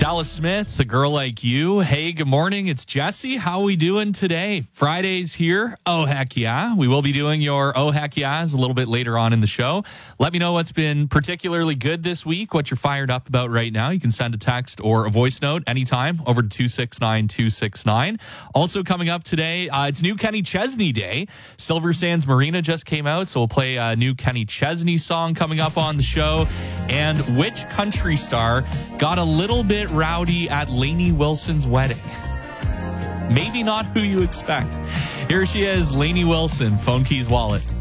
Dallas Smith, The Girl Like You. Hey, good morning. It's Jesse. How are we doing today? Friday's here. Oh, heck yeah. We will be doing your Oh, heck yeahs a little bit later on in the show. Let me know what's been particularly good this week, what you're fired up about right now. You can send a text or a voice note anytime over to 269-269. Also coming up today, it's New Kenny Chesney Day. Silver Sands Marina just came out, so we'll play a new Kenny Chesney song coming up on the show. And which country star got a little bit rowdy at Lainey Wilson's wedding? Maybe not who you expect. Here she is, Lainey Wilson, Phone Keys Wallet.